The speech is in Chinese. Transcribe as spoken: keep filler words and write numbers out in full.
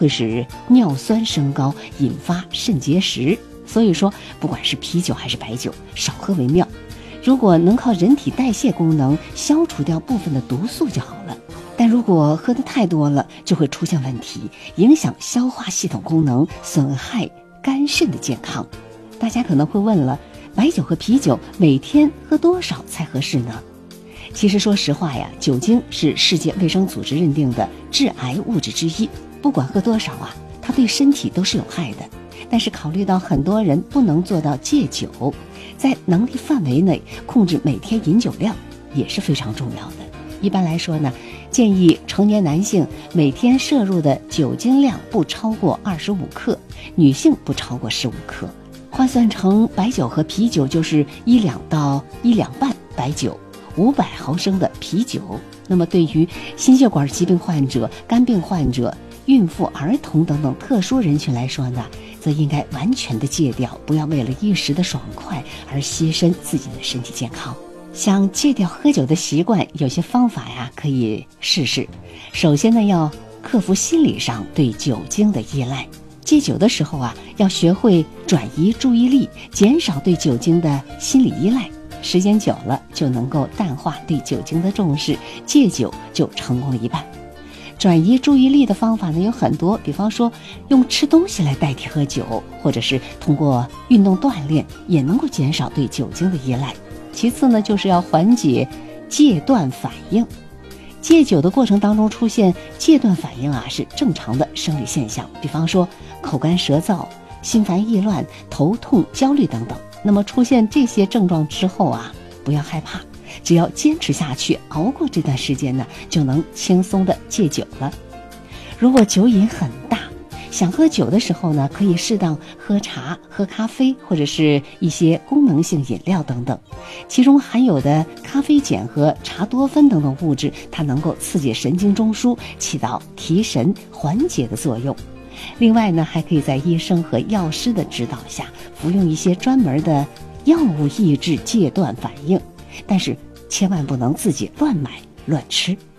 会使尿酸升高，引发肾结石。所以说，不管是啤酒还是白酒，少喝为妙。如果能靠人体代谢功能消除掉部分的毒素就好了。但如果喝得太多了，就会出现问题，影响消化系统功能，损害肝肾的健康。大家可能会问了，白酒和啤酒每天喝多少才合适呢？其实说实话呀，酒精是世界卫生组织认定的致癌物质之一，不管喝多少啊，它对身体都是有害的。但是考虑到很多人不能做到戒酒，在能力范围内控制每天饮酒量也是非常重要的。一般来说呢，建议成年男性每天摄入的酒精量不超过二十五克，女性不超过十五克。换算成白酒和啤酒就是一两到一两半白酒，五百毫升的啤酒。那么对于心血管疾病患者、肝病患者、孕妇、儿童等等特殊人群来说呢，则应该完全的戒掉，不要为了一时的爽快而牺牲自己的身体健康。想戒掉喝酒的习惯，有些方法呀可以试试。首先呢，要克服心理上对酒精的依赖。戒酒的时候啊，要学会转移注意力，减少对酒精的心理依赖。时间久了，就能够淡化对酒精的重视，戒酒就成功了一半。转移注意力的方法呢有很多，比方说用吃东西来代替喝酒，或者是通过运动锻炼，也能够减少对酒精的依赖。其次呢，就是要缓解戒断反应。戒酒的过程当中出现戒断反应啊，是正常的生理现象，比方说口干舌燥、心烦意乱、头痛、焦虑等等。那么出现这些症状之后啊，不要害怕，只要坚持下去，熬过这段时间呢，就能轻松的戒酒了。如果酒瘾很大，想喝酒的时候呢，可以适当喝茶、喝咖啡，或者是一些功能性饮料等等。其中含有的咖啡碱和茶多酚等等物质，它能够刺激神经中枢，起到提神缓解的作用。另外呢，还可以在医生和药师的指导下服用一些专门的药物抑制戒断反应，但是千万不能自己乱买乱吃。